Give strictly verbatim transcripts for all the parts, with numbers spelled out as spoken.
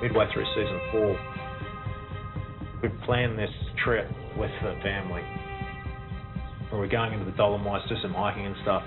midway through season four, we planned this trip with the family. Where we're going into the Dolomites, do some hiking and stuff.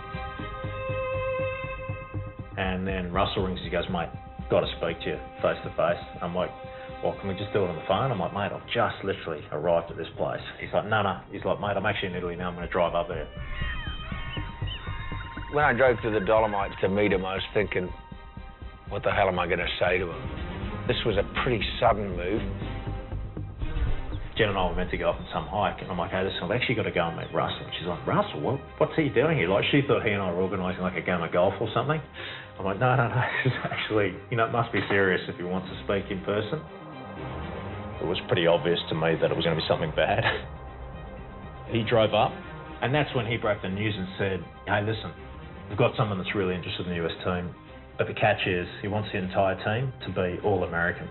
And then Russell rings, he goes, mate, got to speak to you face to face. I'm like, well, can we just do it on the phone? I'm like, mate, I've just literally arrived at this place. He's like, no, no. He's like, mate, I'm actually in Italy now. I'm going to drive up there. When I drove to the Dolomites to meet him, I was thinking, what the hell am I going to say to him? This was a pretty sudden move. Jen and I were meant to go up on some hike, and I'm like, hey, listen, I've actually got to go and meet Russell. And she's like, Russell, what, what's he doing here? Like, she thought he and I were organising like a game of golf or something. I'm like, no, no, no, this is actually, you know, it must be serious if he wants to speak in person. It was pretty obvious to me that it was going to be something bad. He drove up, and that's when he broke the news and said, hey, listen, we've got someone that's really interested in the U S team, but the catch is he wants the entire team to be all-American.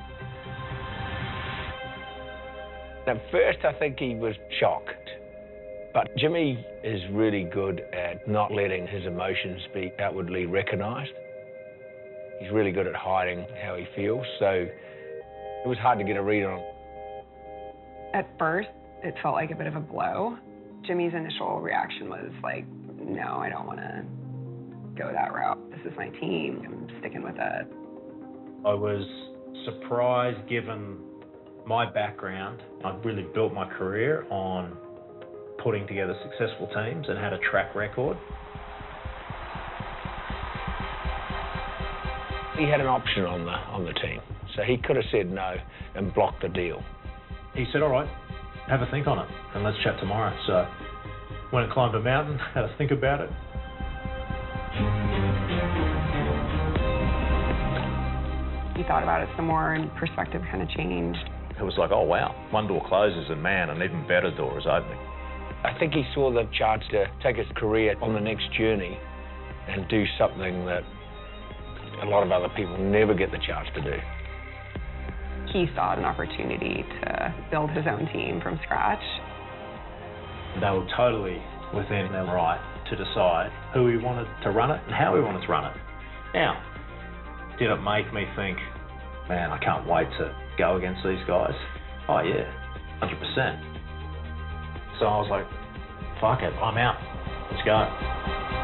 At first, I think he was shocked. But Jimmy is really good at not letting his emotions be outwardly recognised. He's really good at hiding how he feels, so it was hard to get a read on. At first, it felt like a bit of a blow. Jimmy's initial reaction was like, no, I don't want to go that route. This is my team. I'm sticking with it. I was surprised given my background. I'd really built my career on putting together successful teams and had a track record. He had an option on the on the team, so he could have said no and blocked the deal. He said, all right, have a think on it and let's chat tomorrow. So went and climbed a mountain, had a think about it. He thought about it some more and perspective kind of changed. It was like, oh, wow, one door closes and, man, an even better door is opening. I think he saw the chance to take his career on the next journey and do something that a lot of other people never get the chance to do. He saw an opportunity to build his own team from scratch. They were totally within their right to decide who he wanted to run it and how he wanted to run it. Now, did it make me think, man, I can't wait to go against these guys? Oh yeah, one hundred percent. So I was like, fuck it, I'm out. Let's go.